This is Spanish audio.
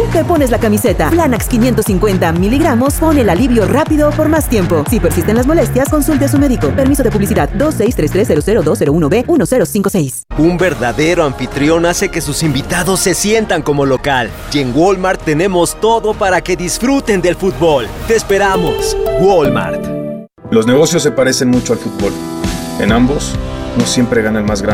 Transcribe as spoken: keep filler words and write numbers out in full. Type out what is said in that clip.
te pones la camiseta. Flanax quinientos cincuenta miligramos pone el alivio rápido por más tiempo. Si persisten las molestias, consulte a su médico. Permiso de publicidad dos seis tres tres cero cero dos cero uno B uno cero cinco seis. Un verdadero anfitrión hace que sus invitados se sientan como local. Y en Walmart tenemos todo para que disfruten del fútbol. ¡Te esperamos! Walmart. Los negocios se parecen mucho al fútbol. En ambos, no siempre gana el más grande.